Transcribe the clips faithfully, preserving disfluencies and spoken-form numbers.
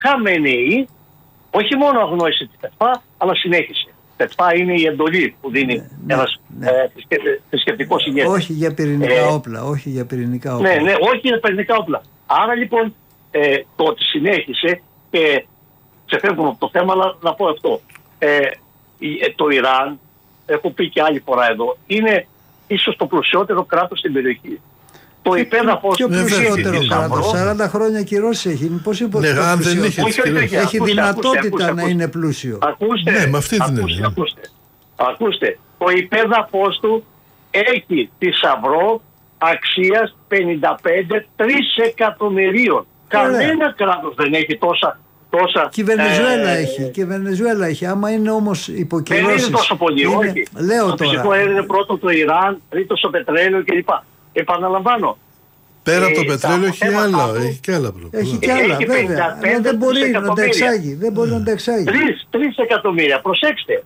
Χαμενεή, όχι μόνο αγνόησε τη ΤΕΤΠΑ, αλλά συνέχισε. ΤΕΤΠΑ είναι η εντολή που δίνει ναι, ένας ναι. ε, θρησκευτικός ηγέτης. Όχι για πυρηνικά ε, όπλα, όχι για πυρηνικά όπλα. Ναι, ναι, όχι για πυρηνικά όπλα. Άρα λοιπόν ε, το ότι συνέχισε και ξεφεύγουμε από το θέμα, αλλά να πω αυτό. Ε, το Ιράν, έχω πει και άλλη φορά εδώ, είναι ίσως το πλουσιότερο κράτος στην περιοχή. Το υπέδαφος πιο πλουσιότερο κράτος. σαράντα χρόνια κυρώσεις έχει. Πώς είπε ναι, αν δεν είχε, όχι, όχι, όχι, έχει ακούστε, δυνατότητα ακούστε, ακούστε, να είναι πλούσιο. Ακούστε, ναι, με αυτή την ακούστε, ακούστε, ακούστε. Το υπέδαφος του έχει θησαυρό αξίας πενήντα πέντε τρισεκατομμυρίων. Κανένα κράτος δεν έχει τόσα. Τόσα, και η Βενεζουέλα ε, έχει. Και η Βενεζουέλα έχει. Άμα είναι όμως υποκυρώσεις. Δεν είναι τόσο πολύ. Είναι, όχι. Λέω το τώρα. φυσικό αέριο είναι πρώτο το Ιράν, τρίτο το πετρέλαιο κλπ. Επαναλαμβάνω. Πέρα από το πετρέλαιο έχει άλλα. Έχει και άλλα πρόβλημα. Έχει και άλλα, βέβαια. Αλλά δεν μπορεί να τα εξάγει. Δεν μπορεί να τα εξάγει. Τρεις εκατομμύρια. Προσέξτε.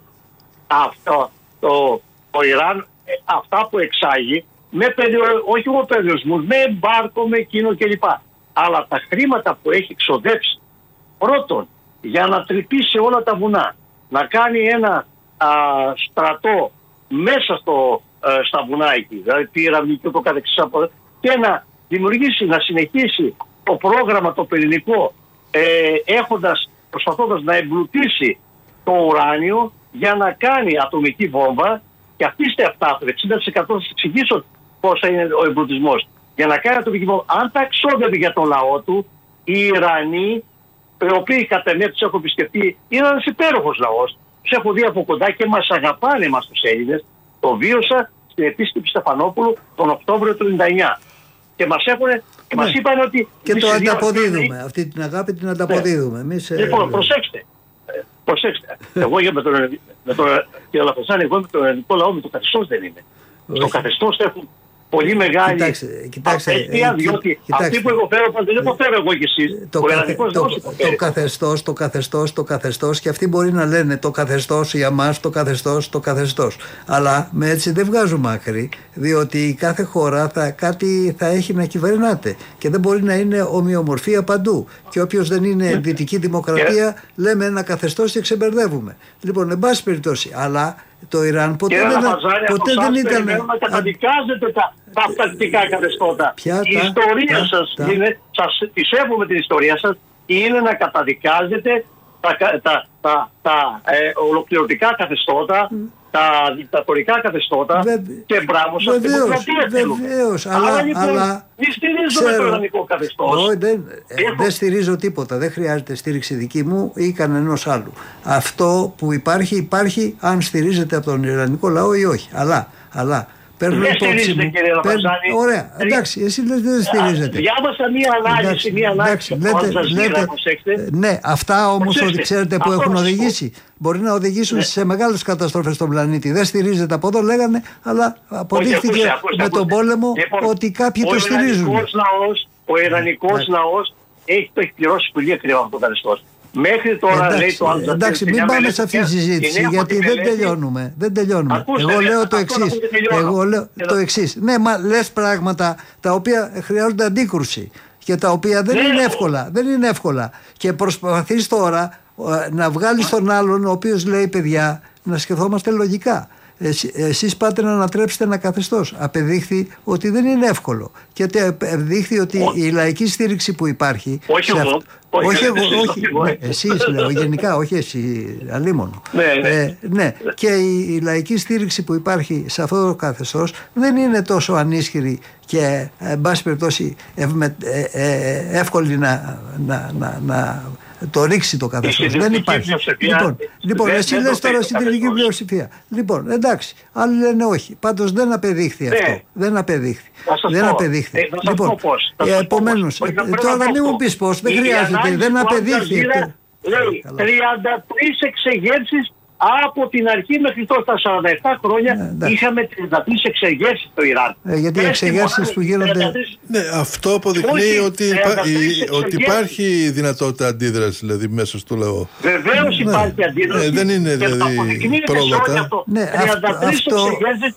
Αυτό το, το Ιράν, αυτά που εξάγει, με περιο, όχι με περιορισμούς, με εμπάρκο, με εκείνο κλπ. Αλλά τα χρήματα που έχει ξοδέψει, πρώτον, για να τρυπήσει όλα τα βουνά, να κάνει ένα α, στρατό μέσα στο, α, στα βουνά εκεί, δηλαδή πύραμη και το καθεξής, και να δημιουργήσει, να συνεχίσει το πρόγραμμα το πυρηνικό, ε, έχοντας, προσπαθώντας να εμπλουτίσει το ουράνιο για να κάνει ατομική βόμβα, και αφήστε αυτά, το εξήντα τοις εκατό θα σας εξηγήσω πώς θα είναι ο εμπλουτισμός. Για να κάνει ατομική βόμβα, αν τα εξόδευε για τον λαό του, οι Ιρανοί, οι οποίοι κατά εμέ τους έχω επισκεφτεί, είναι ένας υπέροχος λαός. Τους έχω δει από κοντά και μας αγαπάνε εμάς τους Έλληνες. Το βίωσα στην επίσκεψη Στεφανόπουλου τον Οκτώβριο του χίλια εννιακόσια ενενήντα εννιά. Και μας έχουν, ναι. μας είπαν ότι... Και το ανταποδίδουμε. Αυτή την αγάπη την ανταποδίδουμε. Ναι. Εμείς, λοιπόν, προσέξτε. Προσέξτε. εγώ με τον, με τον, κύριε Λαφασάνη, εγώ με τον ελληνικό λαό, με το καθεστώς δεν είμαι. Στο καθεστώς έχουν πολύ μεγάλη κοιτάξτε, κοιτάξτε, απέκτεια, διότι κοιτάξτε, αυτοί που υποφέρουν δεν υποφέρω εγώ και εσείς. Το, καθε, το, το, το καθεστώς, το καθεστώς, το καθεστώς, και αυτοί μπορεί να λένε το καθεστώς για μας, το καθεστώς, το καθεστώς. Αλλά με έτσι δεν βγάζουμε άκρη, διότι κάθε χώρα θα, κάτι θα έχει να κυβερνάται και δεν μπορεί να είναι ομοιομορφία παντού. Και όποιος δεν είναι yeah. δυτική δημοκρατία, yeah. λέμε ένα καθεστώς και ξεμπερδεύουμε. Λοιπόν, εν πάση περιπτώσει, αλλά το Ιράν ποτέ δεν, Μαζάρια, ποτέ δεν ήταν... να καταδικάζετε τα, τα αυταρχικά καθεστώτα. Ποια, η τα, ιστορία τα, σας τα, είναι, σας πιστεύουμε την ιστορία σας, είναι να καταδικάζετε τα, τα, τα, τα ε, ολοκληρωτικά καθεστώτα, mm. τα δικτατορικά καθεστώτα Βε... και μπράβο σας. Βεβαίως, βεβαίως, αλλά, αλλά, λοιπόν, αλλά μη στηρίζουμε το ελληνικό καθεστώς. Όχι, δεν, ε, δεν στηρίζω τίποτα, δεν χρειάζεται στήριξη δική μου ή κανενός άλλου. Αυτό που υπάρχει, υπάρχει αν στηρίζεται από τον Ιρανικό λαό ή όχι. Αλλά, αλλά παίρνω υπόψη μου. Παίρν... Ωραία, εντάξει, εσύ λες δεν στηρίζεται. Διάβασα μία ανάλυση, μία ανάλυση. Εντάξει, λέτε, λέτε, ναι, αυτά όμως ότι ξέρετε που έχουν οδηγήσει. Μπορεί να οδηγήσουν ναι. σε μεγάλες καταστροφές στον πλανήτη. Δεν στηρίζεται από εδώ, λέγανε, αλλά αποδείχθηκε ακούστε, ακούστε, με τον πόλεμο λοιπόν, ότι κάποιοι το στηρίζουν. Λαός, ο Ιρανικός λαός έχει το έχει πληρώσει πολύ ακριβά από το καθεστώς. Μέχρι τώρα εντάξει, λέει το άλλο. Εντάξει, μην πάμε σε αυτή τη συζήτηση γιατί δεν τελειώνουμε. Δεν τελειώνουμε. Ακούστε, Εγώ λέω το εξής. Εγώ λέω το εξής. Ναι, μα λες πράγματα τα οποία χρειάζονται αντίκρουση και τα οποία δεν είναι εύκολα. Δεν είναι εύκολα. Και προσπαθείς τώρα να βγάλεις τον άλλον ο οποίος λέει παιδιά να σκεφτόμαστε λογικά. Εσ, εσείς πάτε να ανατρέψετε ένα καθεστώς. Απεδείχθη ότι δεν είναι εύκολο. Και απεδείχθη ότι ο... η λαϊκή στήριξη που υπάρχει. Όχι εγώ. Αυτό... Όχι, όχι, εγώ, όχι. Ναι, εσείς λέω γενικά, όχι εσύ, αλίμονο. Ναι, ναι. Ε, ναι. Και η, η λαϊκή στήριξη που υπάρχει σε αυτό το καθεστώς δεν είναι τόσο ανίσχυρη και εν πάση περιπτώσει ευμε, ε, ε, εύκολη να, να, να, να το ρίξει το καθεστώς. Δεν υπάρχει. Λοιπόν, λοιπόν δεν, εσύ λες τώρα συντηρητική πλειοψηφία. Λοιπόν, εντάξει, άλλοι λένε όχι. Πάντως δεν απεδείχθη ναι. αυτό. Δεν απεδείχθη. Δεν απεδείχθη. Ε, λοιπόν, επομένως, τώρα μην μου πεις πώς, δεν χρειάζεται, δεν απεδείχθη. Λέει τριάντα τρεις εξεγέρσεις από την αρχή μέχρι τώρα στα σαράντα επτά χρόνια ναι, είχαμε τριάντα τρεις εξεγέρσεις στο Ιράν. Ε, γιατί οι εξεγέρσεις που γίνονται... Ναι, αυτό αποδεικνύει ότι, υπά... η... ότι υπάρχει δυνατότητα αντίδραση δηλαδή, μέσα στο λαό. Βεβαίως ναι. υπάρχει αντίδραση. Ναι, δεν είναι δηλαδή πρόβατα. Ναι, τριάντα τρεις αυτό... εξεγέρσεις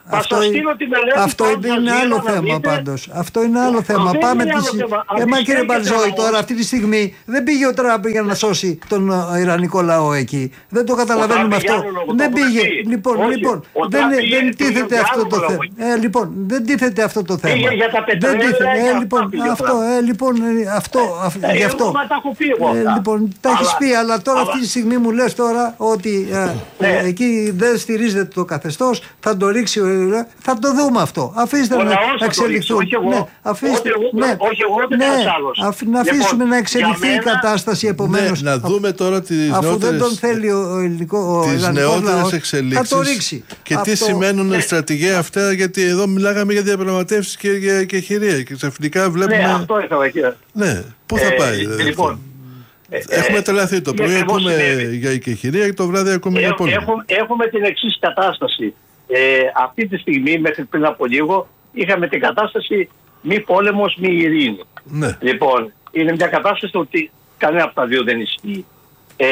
Αυτό, αυτό είναι άλλο θέμα πάντως. Αυτό είναι άλλο θέμα. Πάμε τη... Εμά κύριε Μπαλζόη, τώρα αυτή τη στιγμή δεν πήγε ο Τραμπ για να σώσει τον Ιρανικό λαό εκεί. Δεν το καταλαβαίνουμε αυτό. Δεν πήγε. Λοιπόν, λοιπόν δεν, δεν τίθεται αυτό το θέμα. Ε, λοιπόν, δεν τίθεται αυτό το θέμα. Δεν τίθεται. Ε, λοιπόν, αυτό, ε, λοιπόν, αυτό, γι' αυτό. Ε, λοιπόν, τα έχεις πει, αλλά τώρα αυτή τη στιγμή μου λες τώρα ότι ε, ε, εκεί δεν στηρίζεται το καθεστώς, θα το ρίξει, θα το δούμε αυτό. Αφήστε να εξελιχθούν. Ναι, αφήστε, ναι, ναι, να αφήσουμε να εξελιχθεί η κατάσταση, επομένως. Ναι, να δούμε τώρα τις αφού νεότερες, δεν τον θέλει ο ελληνικός τις νεότερες εξελίξεις θα το ρίξει. Και αυτό, τι σημαίνουν ναι. στρατηγία αυτά, γιατί εδώ μιλάγαμε για διαπραγματεύσεις και για και χειρία και ξαφνικά βλέπουμε... Ναι, αυτό ήθελα και... Ναι, πού θα πάει. Ε, λοιπόν, έχουμε τρελαθεί το πρωί, ακούμε για οικεχηρία και το βράδυ ακούμε για πόλεμο. Έχουμε, έχουμε την εξής κατάσταση. Ε, αυτή τη στιγμή, μέχρι πριν από λίγο, είχαμε την κατάσταση μη πόλεμος, μη ειρήνη. Ναι. Λοιπόν, είναι μια κατάσταση ότι κανένα από τα δύο δεν ισχύει. Ε,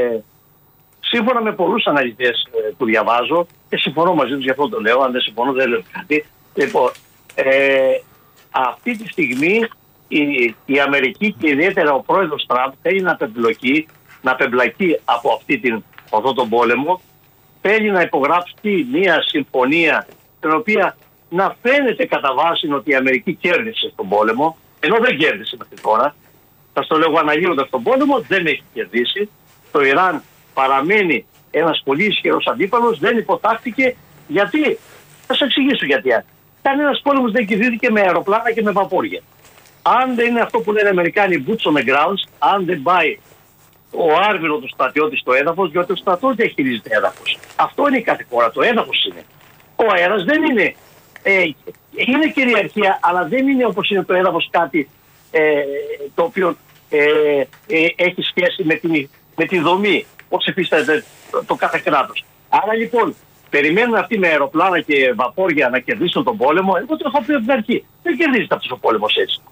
σύμφωνα με πολλούς αναλυτές ε, που διαβάζω, και συμφωνώ μαζί τους, γι' αυτό το λέω, αν δεν συμφωνώ δεν λέω κάτι. Λοιπόν, ε, αυτή τη στιγμή η, η Αμερική και ιδιαίτερα ο πρόεδρος Τραμπ θέλει να απεμπλακεί, να απεμπλακεί από αυτή την, αυτόν τον πόλεμο. Θέλει να υπογράψει μια συμφωνία την οποία να φαίνεται κατά βάση ότι η Αμερική κέρδισε τον πόλεμο, ενώ δεν κέρδισε μέχρι τώρα. Θα στο λέγω αναλύοντας τον πόλεμο, δεν έχει κερδίσει. Το Ιράν παραμένει ένας πολύ ισχυρός αντίπαλος, δεν υποτάχθηκε. Γιατί? Θα σας εξηγήσω γιατί. Κανένας πόλεμος δεν κερδίθηκε με αεροπλάνα και με βαπόρια. Αν δεν είναι αυτό που λένε οι Αμερικάνοι boots on the ground, αν δεν πάει ο άρβιλο του στρατιώτη στο έδαφος, διότι ο στρατιώτης διαχειρίζεται έδαφος. Αυτό είναι η κάθε χώρα, το έδαφος είναι. Ο αέρας δεν είναι. Ε, είναι κυριαρχία, αλλά δεν είναι όπως είναι το έδαφος κάτι ε, το οποίο ε, ε, έχει σχέση με την, με τη δομή, όπως υφίσταται το, το κάθε κράτος. Άρα λοιπόν, περιμένουν αυτοί με αεροπλάνα και βαπόρια να κερδίσουν τον πόλεμο. Εγώ το έχω πει από την αρχή. Δεν κερδίζεται αυτός ο πόλεμος έτσι.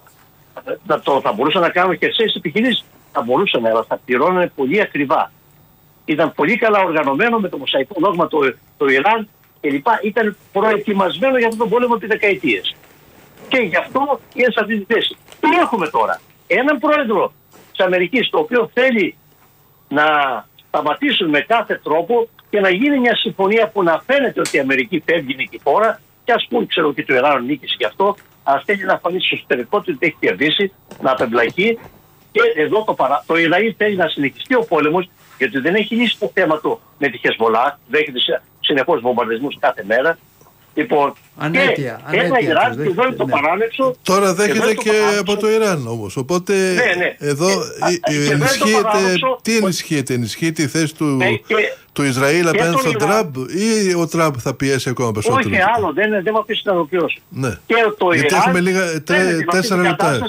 Θα, το, θα μπορούσαν να κάνουν χερσαίες επιχειρήσεις. Θα μπορούσαν, αλλά θα πληρώνουν πολύ ακριβά. Ήταν πολύ καλά οργανωμένο με το μοσαϊκό δόγμα το, το Ιράν κλπ. Ήταν προετοιμασμένο για αυτόν τον πόλεμο επί δεκαετίες. Και γι' αυτό είναι σε αυτή τη θέση. Τι έχουμε τώρα? Έναν πρόεδρο της Αμερικής, το οποίο θέλει να σταματήσουν με κάθε τρόπο και να γίνει μια συμφωνία που να φαίνεται ότι η Αμερική φεύγει νικηφόρα, και ας πούμε, ξέρω και το Ιράν νίκησε γι' αυτό, αλλά θέλει να φανεί στο εσωτερικό του ότι έχει κερδίσει, να απεμπλακεί. Και εδώ το, παρα... το Ισραήλ θέλει να συνεχιστεί ο πόλεμος, γιατί δεν έχει λύσει το θέμα του με τη Χεσμολά, δέχεται συνεχώς βομβαρδισμούς κάθε μέρα. Λοιπόν, ανέτεια, και ένα Ιράν, και εδώ είναι το παράμετρο. Τώρα δέχεται και από το Ιράν όμως. Οπότε ναι, ναι. εδώ και, ενισχύεται, τι ενισχύεται, ενισχύεται η θέση του, ναι, και, του Ισραήλ απέναντι στον Τραμπ, ή ο Τραμπ θα πιέσει ακόμα περισσότερο? Όχι άλλο, δεν, δεν με αφήσει να ολοκληρώσω. Ναι. Και το γιατί Ιράν, έχουμε λίγα, τρε, τέσσερα λεπτά.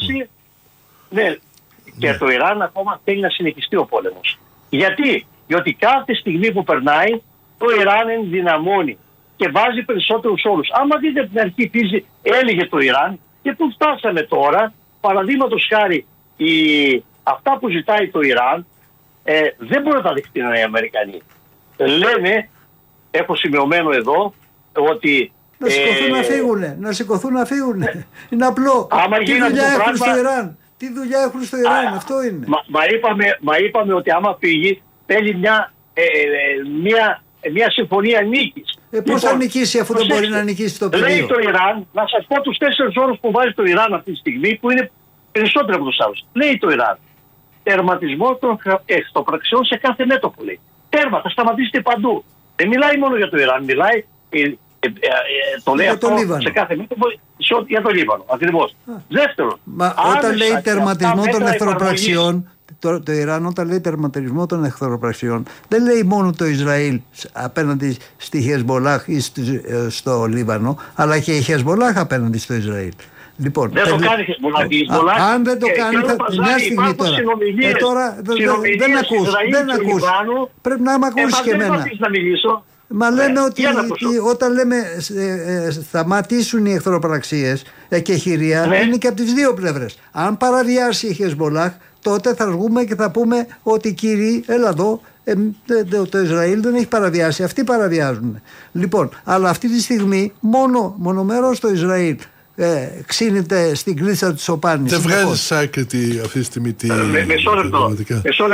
Ναι. Και το Ιράν ακόμα θέλει να συνεχιστεί ο πόλεμος. Γιατί? Διότι κάθε στιγμή που περνάει το Ιράν ενδυναμώνει και βάζει περισσότερους όρους. Άμα δείτε από την αρχή τι έλεγε το Ιράν και που φτάσαμε τώρα, παραδείγματος χάρη η, αυτά που ζητάει το Ιράν ε, δεν μπορεί να τα δεχτεί οι Αμερικανοί. Λένε, έχω σημειωμένο εδώ, ότι να σηκωθούν ε, να φύγουνε, να σηκωθούν να φύγουνε. Είναι απλό. Άμα τι δουλειά έχουν πράγμα... στο Ιράν. Τι δουλειά έχουν στο Ιράν, Α, αυτό είναι. Μα, μα, είπαμε, μα είπαμε ότι άμα φύγει θέλει μια, ε, ε, μια, μια συμφωνία νίκης. Ε, πώς θα νικήσει αφού δεν μπορεί να νικήσει το πεδίο? Λέει το Ιράν, να σας πω τους τέσσερις όρους που βάζει το Ιράν αυτή τη στιγμή, που είναι περισσότερο από τους άλλους. Λέει το Ιράν, τερματισμό των εχθροπραξιών σε κάθε μέτωπο, λέει. Τέρμα, θα σταματήσετε παντού. Δεν μιλάει μόνο για το Ιράν, μιλάει, ε, ε, ε, ε, το λέει αυτό σε κάθε μέτωπο, για το Λίβανο, ακριβώς. Δεύτερον, μα όταν λέει τερματισμό των εχθροπραξιών, το, το Ιράν όταν λέει τερματισμό των εχθροπραξιών, δεν λέει μόνο το Ισραήλ απέναντι στη Χεσμολάχ ή στο, στο Λίβανο, αλλά και η Χεσμολάχ απέναντι στο Ισραήλ. Λοιπόν, δεν το κάνει Χεσμολάχ. Αν δεν το κάνει, θα, μια στιγμή τώρα. Ε, τώρα δε, δε, δεν ακούς, δεν ακούς. Πρέπει να μ' ακούσεις και εμένα. Να μιλήσω. Μα λέμε ε, ότι η, όταν λέμε ε, ε, σταματήσουν οι εχθροπραξίες ε, και χειρία, ναι, είναι και από τις δύο πλευρές. Αν παραβιάσει η Χεσμολάχ, τότε θα βγούμε και θα πούμε ότι κύριοι, έλα εδώ, Ε, το, το Ισραήλ δεν έχει παραβιάσει, αυτοί παραβιάζουν. Λοιπόν, αλλά αυτή τη στιγμή μόνο μονομερός το Ισραήλ ε, ξύνεται στην κλίτσα του Σοπάνης. Δεν βγάζει άκρη αυτή τη στιγμή τη. Μεσό λεπτό.